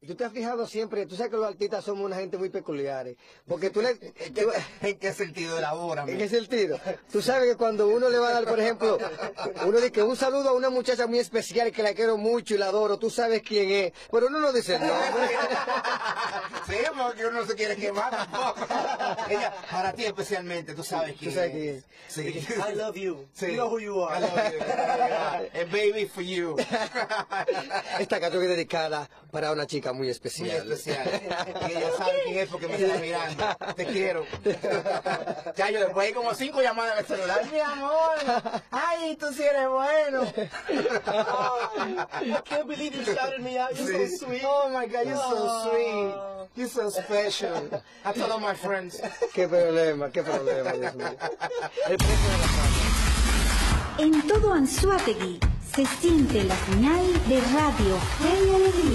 Tú te has fijado siempre, tú sabes que los artistas somos una gente muy peculiares, porque ¿En qué sentido elabora? ¿En qué sentido? Tú sabes que cuando uno le va a dar, por ejemplo, uno dice que un saludo a una muchacha muy especial que la quiero mucho y la adoro, tú sabes quién es, pero uno no dice no. Sí, porque uno no se quiere quemar tampoco. Ella, para ti especialmente, tú sabes quién es. Sí. I love you. Sí. You know who you are. I love you. A baby for you. Esta canción es dedicada para una chica muy especial. Muy especial. Y ella sabe quién es porque me está mirando. Te quiero. Ya yo después hay como 5 llamadas en el celular. Mi amor. Ay, tú sí eres bueno. I can't believe you shouted me out. You're so sweet. Oh my God, you're so sweet. You're so special. I told all my friends. Qué problema, Dios mío. El precio de la fama. En todo Anzoátegui se siente la señal de Radio Fe y Alegría.